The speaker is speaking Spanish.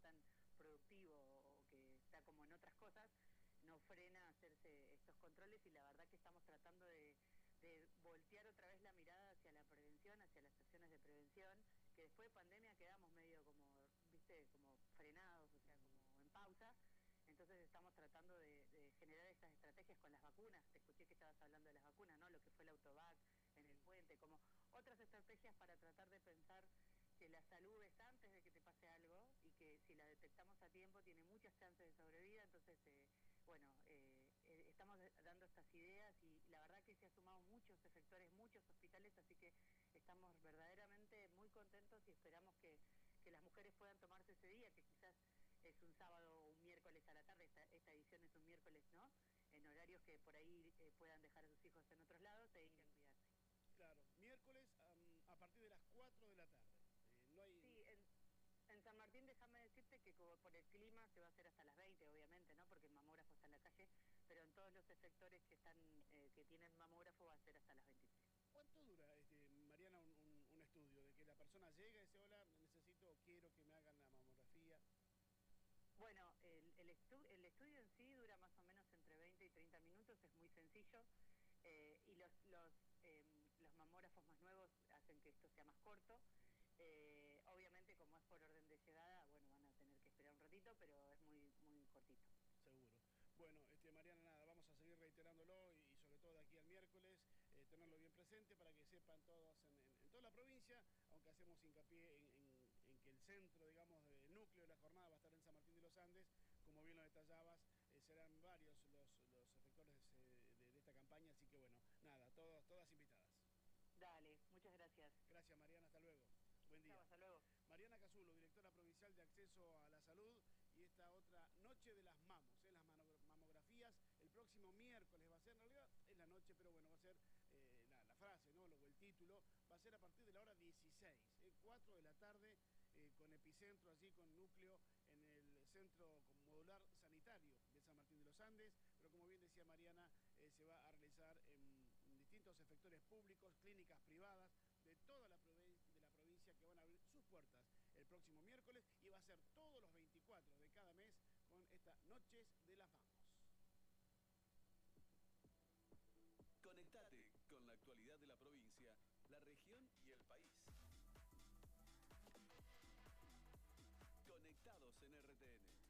tan productivo o que está como en otras cosas, no frena hacerse estos controles, y la verdad que estamos tratando de voltear otra vez la mirada hacia la prevención, hacia las acciones de prevención, que después de pandemia quedamos medio como, viste, como frenados, o sea, como en pausa. Entonces estamos tratando de generar estas estrategias con las vacunas. Te escuché que estabas hablando de las vacunas, ¿no? Lo que fue el autovac en el puente, como otras estrategias para tratar de pensar que la salud es antes de que te pase algo, y que si la detectamos a tiempo tiene muchas chances de sobrevida. Entonces, estamos dando estas ideas, y la verdad que se han sumado muchos efectores, muchos hospitales, así que estamos verdaderamente muy contentos y esperamos que las mujeres puedan tomarse ese día, que quizás es un sábado o un miércoles a la tarde, esta edición es un miércoles, ¿no? En horarios que por ahí puedan dejar a sus hijos en otros lados e ir a cuidarse. Claro, miércoles a partir de las 4 de la tarde. No hay... Sí, en San Martín, déjame decirte que como por el clima se va a hacer hasta las 20, obviamente, ¿no? Porque el mamógrafo está en la calle, pero en todos los efectores que que tienen mamógrafo va a ser hasta las 23. ¿Cuánto dura, Mariana, un estudio? De que la persona llega y dice, hola, necesito o quiero que me hagan la mamografía. Bueno, el estudio en sí dura más o menos entre 20 y 30 minutos, es muy sencillo, y los mamógrafos más nuevos hacen que esto sea más corto. Obviamente, como es por orden de llegada, bueno, van a tener que esperar un ratito, pero es muy, muy cortito. Seguro. Bueno, Mariana, nada, vamos a seguir reiterándolo y sobre todo de aquí al miércoles, tenerlo bien presente para que sepan todos en toda la provincia, aunque hacemos hincapié en que el centro, digamos, el núcleo de la jornada va a estar en San Martín de los Andes. Como bien lo detallabas, serán varios los efectores de esta campaña, así que bueno, nada, todas invitadas. Dale, muchas gracias. Gracias, Mariana, hasta luego. Buen día. Chao, hasta luego. Mariana Casulo, directora provincial de Acceso a la Salud, y esta otra noche de las mamos, las mamografías, el próximo miércoles va a ser, en realidad es la noche, pero bueno, va a ser la frase, ¿no? O el título, va a ser a partir de la hora 16, 4 de la tarde, con epicentro allí, con núcleo en el centro modular sanitario de San Martín de los Andes, pero como bien decía Mariana, se va a realizar en distintos efectores públicos, clínicas privadas, de toda la provincia, que van a abrir sus puertas el próximo miércoles, y va a ser todos los 24 de cada mes con estas Noches de las Mamos. Conectate con la actualidad de la provincia, la región y el país. Conectados en RTN.